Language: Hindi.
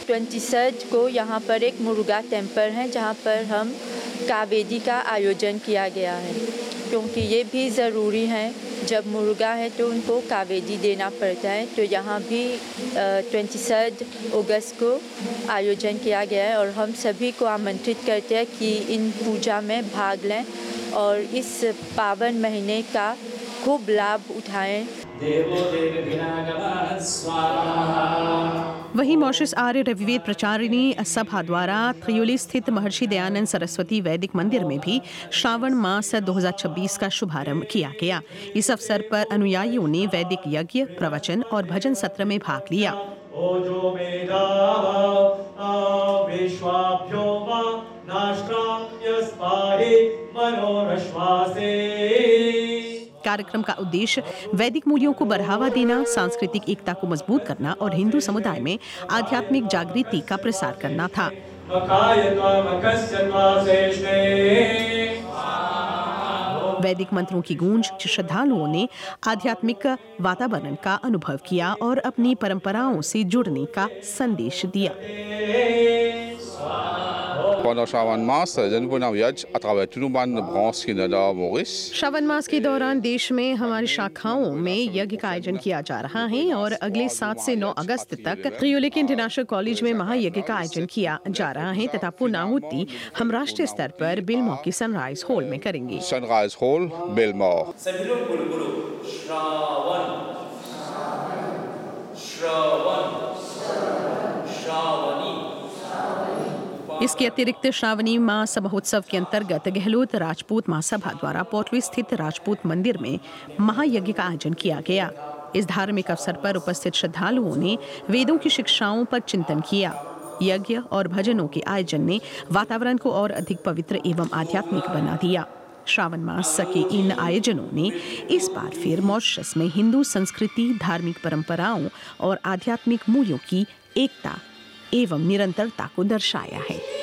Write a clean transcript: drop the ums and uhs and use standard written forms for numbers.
23 को यहाँ पर एक मुर्गा टेम्पल है जहाँ पर हम कावेदी का आयोजन किया गया है, क्योंकि ये भी ज़रूरी है। जब मुर्गा है तो उनको कावेदी देना पड़ता है। तो यहाँ भी 23 अगस्त को आयोजन किया गया है और हम सभी को आमंत्रित करते हैं कि इन पूजा में भाग लें और इस पावन महीने का खूब लाभ उठाएं। वहीं मॉरिशस आर्य रविवेद प्रचारिणी सभा द्वारा त्रियोली स्थित महर्षि दयानंद सरस्वती वैदिक मंदिर में भी श्रावण मास 2026 का शुभारंभ किया गया। इस अवसर पर अनुयायियों ने वैदिक यज्ञ, प्रवचन और भजन सत्र में भाग लिया। कार्यक्रम का उद्देश्य वैदिक मूल्यों को बढ़ावा देना, सांस्कृतिक एकता को मजबूत करना और हिंदू समुदाय में आध्यात्मिक जागृति का प्रसार करना था। वैदिक मंत्रों की गूंज श्रद्धालुओं ने आध्यात्मिक वातावरण का अनुभव किया और अपनी परंपराओं से जुड़ने का संदेश दिया। Pendant Shravan Mas, nous avons voyagé à travers tout le monde branche de Maurice. Shravan मास के दौरान देश में हमारी शाखाओं में यज्ञ का आयोजन किया जा रहा है और अगले 7 से 9 अगस्त तक त्रियोली के इंटरनेशनल कॉलेज में महायज्ञ का आयोजन किया जा रहा है तथा पूर्णाहुति हम राष्ट्रीय स्तर पर बिलमौर की सनराइज हॉल में करेंगे। Sunrise Hall, Belmore. सभी लोग बोलो बोलो श्रावण श्रावण श्रावणी। इसके अतिरिक्त श्रावणी मास महोत्सव के अंतर्गत गहलोत राजपूत महासभा द्वारा पोटली स्थित राजपूत मंदिर में महायज्ञ का आयोजन किया गया। इस धार्मिक अवसर पर उपस्थित श्रद्धालुओं ने वेदों की शिक्षाओं पर चिंतन किया। यज्ञ और भजनों के आयोजन ने वातावरण को और अधिक पवित्र एवं आध्यात्मिक बना दिया। श्रावण मास के इन आयोजनों ने इस बार फिर मॉरिशस में हिंदू संस्कृति, धार्मिक परंपराओं और आध्यात्मिक मूल्यों की एकता एवं निरंतरता को दर्शाया है।